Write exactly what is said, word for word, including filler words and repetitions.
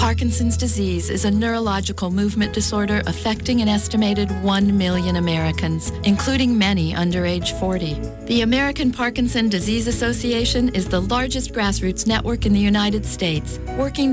Parkinson's disease is a neurological movement disorder affecting an estimated one million Americans, including many under age forty. The American Parkinson Disease Association is the largest grassroots network in the United States, working